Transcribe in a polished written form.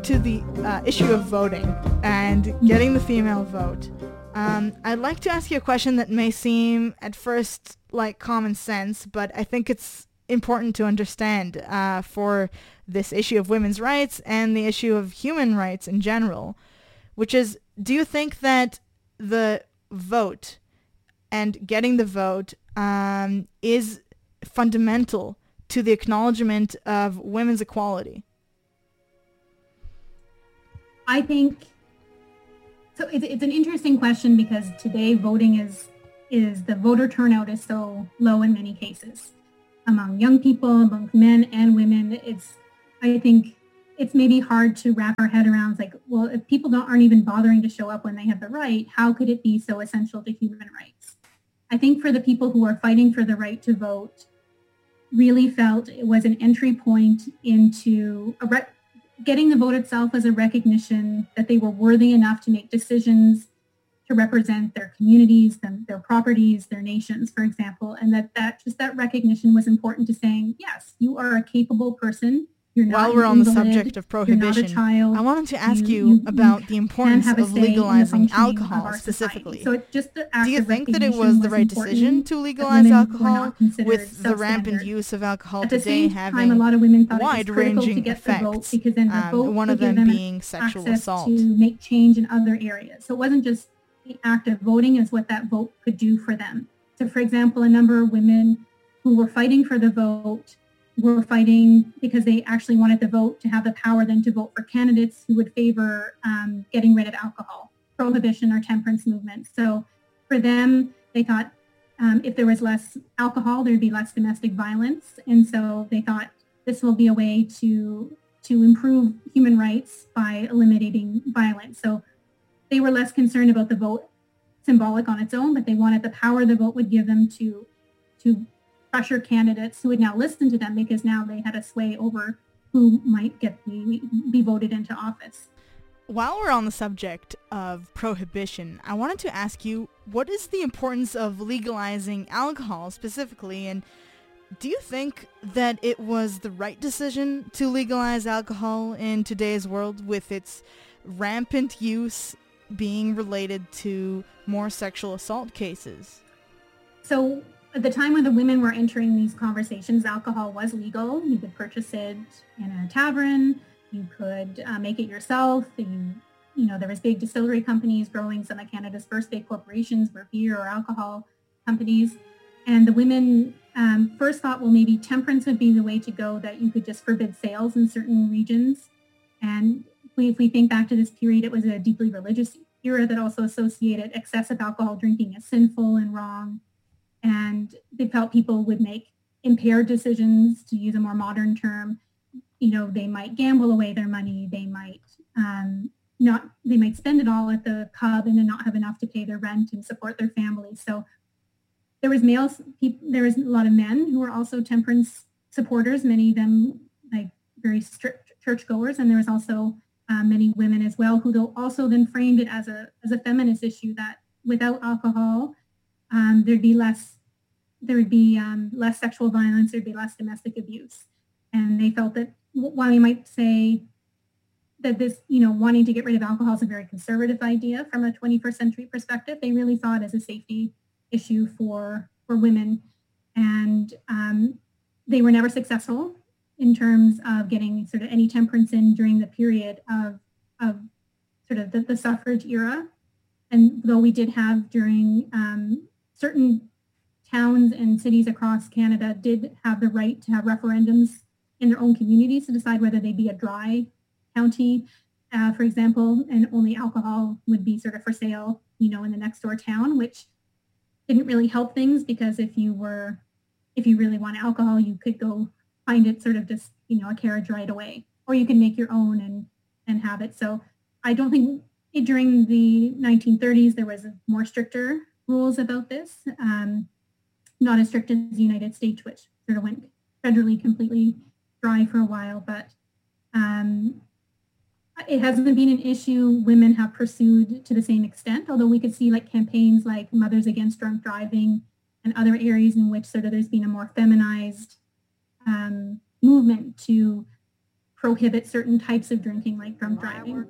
back to the issue of voting and getting the female vote, I'd like to ask you a question that may seem at first like common sense, but I think it's important to understand for this issue of women's rights and the issue of human rights in general, which is, do you think that the vote and getting the vote is fundamental to the acknowledgement of women's equality? I think so. It's an interesting question because today voting is the voter turnout is so low in many cases among young people, among men and women. I think it's maybe hard to wrap our head around. It's like, well, if people aren't even bothering to show up when they have the right, how could it be so essential to human rights? I think for the people who are fighting for the right to vote, really felt it was an entry point into getting the vote itself as a recognition that they were worthy enough to make decisions to represent their communities, their properties, their nations, for example, and that recognition was important to saying, yes, you are a capable person. You're not While we're on the invalid, subject of prohibition, child, I wanted to ask you about the importance of legalizing alcohol specifically. So it's just do you think that it was the right decision to legalize alcohol with the rampant use of alcohol today having a lot of women thought wide-ranging effects, because then the vote one of them being sexual assault? To make change in other areas. So it wasn't just the act of voting is what that vote could do for them. So for example, a number of women who were fighting for the vote were fighting because they actually wanted the vote to have the power then to vote for candidates who would favor getting rid of alcohol, prohibition or temperance movements. So for them, they thought if there was less alcohol, there'd be less domestic violence. And so they thought this will be a way to improve human rights by eliminating violence. So they were less concerned about the vote symbolic on its own, but they wanted the power the vote would give them to pressure candidates who would now listen to them because now they had a sway over who might be voted into office. While we're on the subject of prohibition, I wanted to ask you, what is the importance of legalizing alcohol specifically, and do you think that it was the right decision to legalize alcohol in today's world with its rampant use being related to more sexual assault cases? So at the time when the women were entering these conversations, alcohol was legal. You could purchase it in a tavern. You could make it yourself. There was big distillery companies growing. Some of Canada's first big corporations were beer or alcohol companies. And the women first thought, well, maybe temperance would be the way to go, that you could just forbid sales in certain regions. And if we think back to this period, it was a deeply religious era that also associated excessive alcohol drinking as sinful and wrong. And they felt people would make impaired decisions, to use a more modern term. They might gamble away their money. They might they might spend it all at the pub and then not have enough to pay their rent and support their families. So there was a lot of men who were also temperance supporters, many of them like very strict churchgoers, and there was also many women as well who also then framed it as a feminist issue, that without alcohol, there would be less sexual violence, there'd be less domestic abuse. And they felt that while you might say that this, wanting to get rid of alcohol is a very conservative idea from a 21st century perspective, they really saw it as a safety issue for women. And they were never successful in terms of getting sort of any temperance in during the period of sort of the suffrage era. And though we did have during certain towns and cities across Canada did have the right to have referendums in their own communities to decide whether they'd be a dry county, for example, and only alcohol would be sort of for sale, in the next door town, which didn't really help things, because if you really want alcohol, you could go find it sort of just, a carriage ride away, or you can make your own and have it. So I don't think during the 1930s, there was more stricter rules about this, not as strict as the United States, which sort of went federally completely dry for a while, but it hasn't been an issue women have pursued to the same extent, although we could see like campaigns like Mothers Against Drunk Driving and other areas in which sort of there's been a more feminized movement to prohibit certain types of drinking like drunk driving.